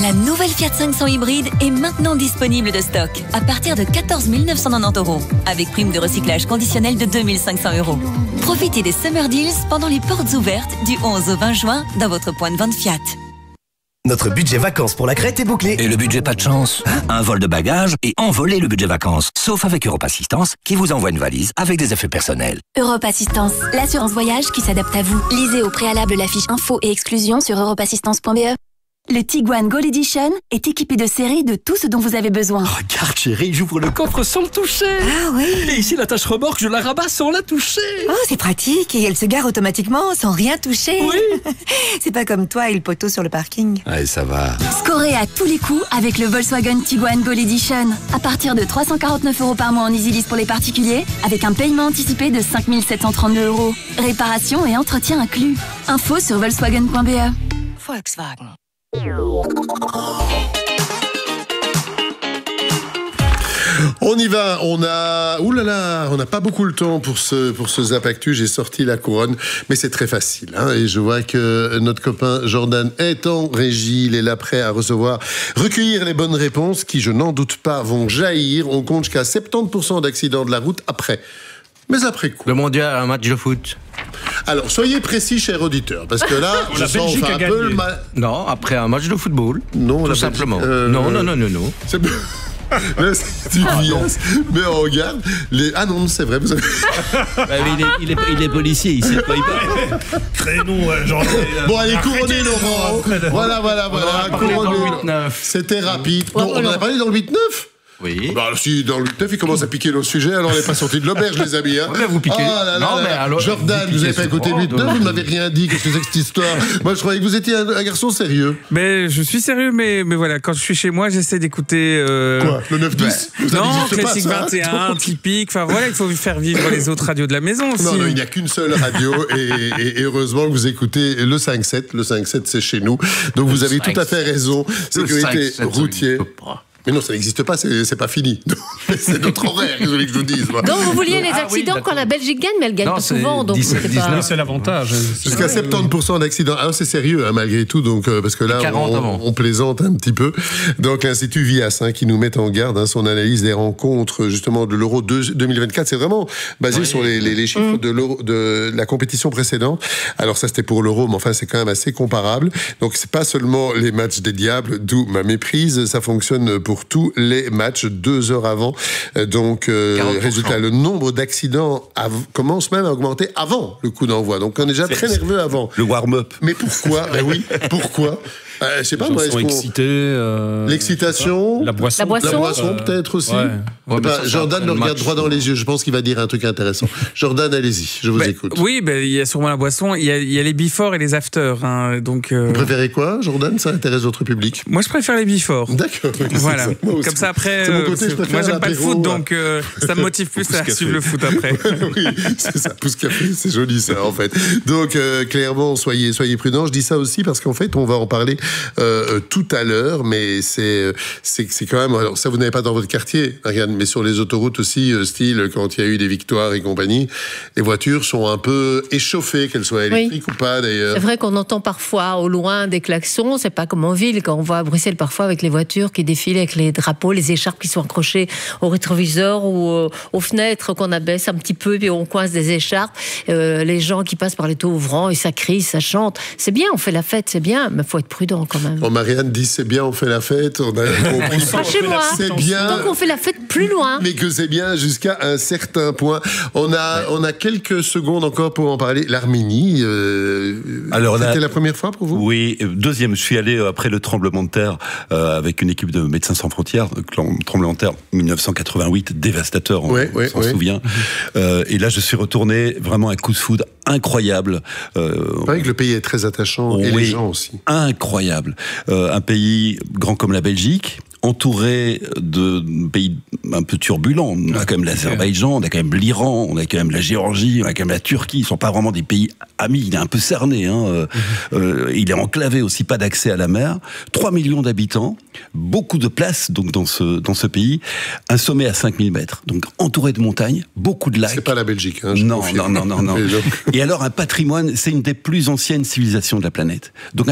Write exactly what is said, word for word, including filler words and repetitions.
La nouvelle Fiat cinq cents hybride est maintenant disponible de stock à partir de quatorze mille neuf cent quatre-vingt-dix euros avec prime de recyclage conditionnelle de deux mille cinq cents euros. Profitez des Summer Deals pendant les portes ouvertes du onze au vingt juin dans votre point de vente Fiat. Notre budget vacances pour la Crète est bouclé. Et le budget pas de chance, hein? Un vol de bagages et envoler le budget vacances. Sauf avec Europe Assistance, qui vous envoie une valise avec des effets personnels. Europe Assistance, l'assurance voyage qui s'adapte à vous. Lisez au préalable la fiche info et exclusion sur europe assistance point b e. Le Tiguan Gold Edition est équipé de série de tout ce dont vous avez besoin. Regarde chérie, j'ouvre le coffre sans le toucher. Ah oui. Et ici la tâche remorque, je la rabats sans la toucher. Oh, c'est pratique, et elle se gare automatiquement sans rien toucher. Oui. C'est pas comme toi et le poteau sur le parking. Allez, ça va. Scorez à tous les coups avec le Volkswagen Tiguan Gold Edition. À partir de trois cent quarante-neuf euros par mois en EasyLease pour les particuliers, avec un paiement anticipé de cinq mille sept cent trente-deux euros. Réparation et entretien inclus. Info sur volkswagen point b e. Volkswagen. On y va, on a, ouh là là, on n'a pas beaucoup le temps pour ce, pour ce Zap Actu. J'ai sorti la couronne, mais c'est très facile, hein, et je vois que notre copain Jordan est en régie, il est là prêt à recevoir, recueillir les bonnes réponses qui, je n'en doute pas, vont jaillir. On compte jusqu'à soixante-dix pour cent d'accidents de la route après. Mais après quoi? Le mondial, un match de foot. Alors, soyez précis, cher auditeur, parce que là, je sens on fait un peu le mal. Non, après un match de football. Non, tout simplement. Euh, non, non, non, non, non. C'est... Là, c'est du bias, mais on regarde les... Ah non, c'est vrai, vous avez... bah, il, est, il, est, il est policier, il sait pas il parle. Créneau, euh, genre... Bon, allez, couronnez, Laurent. Voilà, voilà, voilà, couronnez. C'était rapide. Non, on en a parlé dans le huit neuf. Oui. Bah, si dans le huit neuf, il commence à piquer le sujet, alors on n'est pas sorti de l'auberge, les amis. Hein. Ouais, vous piquez. Oh là là non, là mais là. alors, Jordan, vous n'avez pas écouté le huit neuf, vous ne m'avez rien dit. Qu'est-ce que c'est que cette histoire? Moi, je croyais que vous étiez un, un garçon sérieux. Mais je suis sérieux, mais, mais voilà, quand je suis chez moi, j'essaie d'écouter. Euh... Quoi? Le neuf dix bah, Non, Classique vingt et un, donc... typique. Enfin voilà, il faut faire vivre les autres radios de la maison aussi. Non, non, il n'y a qu'une seule radio et, et, et heureusement que vous écoutez le cinq sept. Le cinq sept, c'est chez nous. Donc vous avez tout à fait raison. Sécurité routière. Mais non, ça n'existe pas, c'est, c'est pas fini. C'est notre horaire, que je voulais que je vous dise. Moi. Donc vous vouliez les accidents ah, oui, quand la Belgique gagne, mais elle gagne non, pas souvent. Donc dix-neuf, c'est, pas... c'est l'avantage. Jusqu'à soixante-dix pour cent d'accidents. Alors c'est sérieux, hein, malgré tout, donc, euh, parce que là, on, on plaisante un petit peu. Donc l'Institut Vias, hein, qui nous met en garde, hein, son analyse des rencontres, justement, de l'Euro deux mille vingt-quatre, c'est vraiment basé oui. sur les, les, les chiffres mmh. de, l'Euro, de la compétition précédente. Alors ça, c'était pour l'Euro, mais enfin, c'est quand même assez comparable. Donc c'est pas seulement les matchs des diables, d'où ma méprise, ça fonctionne pour tous les match deux heures avant. Donc, euh, résultat, le nombre d'accidents av- commence même à augmenter avant le coup d'envoi. Donc, on est déjà c'est, très nerveux avant. Le warm-up. Mais pourquoi? Ben oui, pourquoi? Euh, je sais pas, moi, est-ce qu'on... excités, euh... L'excitation. La boisson. La boisson, la boisson euh... peut-être aussi. Ouais. Ouais, ben, ça, Jordan me regarde droit dans les yeux. Je pense qu'il va dire un truc intéressant. Jordan, allez-y, je vous ben, écoute. Oui, ben, il y a sûrement la boisson. Il y a, il y a les before et les after. Hein, donc, euh... Vous préférez quoi, Jordan? Ça intéresse votre public? Moi, je préfère les before. D'accord. Voilà. Ça. Comme ça, après. C'est mon côté, je moi, j'aime pas le foot, donc euh, ça me motive plus à suivre le foot après. Oui, c'est ça, pouce café, c'est joli ça, en fait. Donc, euh, clairement, soyez, soyez prudents. Je dis ça aussi parce qu'en fait, on va en parler euh, tout à l'heure, mais c'est, c'est, c'est quand même... Alors, ça, vous n'avez pas dans votre quartier, regarde, mais sur les autoroutes aussi, euh, style, quand il y a eu des victoires et compagnie, les voitures sont un peu échauffées, qu'elles soient électriques oui. ou pas, d'ailleurs. C'est vrai qu'on entend parfois au loin des klaxons, c'est pas comme en ville, quand on voit à Bruxelles parfois avec les voitures qui défilent avec les drapeaux, les écharpes qui sont accrochées au rétroviseur ou euh, aux fenêtres qu'on abaisse un petit peu, puis on coince des écharpes, euh, les gens qui passent par les taux ouvrants et ça crie, ça chante. C'est bien, on fait la fête, c'est bien, mais il faut être prudent quand même. Bon, Marianne dit c'est bien, on fait la fête, on a compris. Pas chez moi, c'est bien, donc on fait la fête plus loin. Mais que c'est bien jusqu'à un certain point. On a, ouais. on a quelques secondes encore pour en parler. L'Arménie, euh, Alors, c'était a... la première fois pour vous? Oui, deuxième. Je suis allé après le tremblement de terre euh, avec une équipe de Médecins sans frontières, tremblement de terre dix-neuf cent quatre-vingt-huit, dévastateur, ouais, on, ouais, on s'en ouais. souvient. Euh, et là, je suis retourné, vraiment un coup de foudre incroyable. Euh, c'est vrai que le pays est très attachant, oui, et les gens aussi. Incroyable. Euh, un pays grand comme la Belgique, entouré de pays un peu turbulents. On a quand même l'Azerbaïdjan, on a quand même l'Iran, on a quand même la Géorgie, on a quand même la Turquie. Ils ne sont pas vraiment des pays amis. Il est un peu cerné. Hein. Mm-hmm. Euh, il est enclavé aussi, pas d'accès à la mer. trois millions d'habitants, beaucoup de places donc, dans, ce, dans ce pays. Un sommet à cinq mille mètres. Donc entouré de montagnes, beaucoup de lacs. C'est pas la Belgique. Hein, non, non, non, non, non. Et alors un patrimoine, c'est une des plus anciennes civilisations de la planète. Donc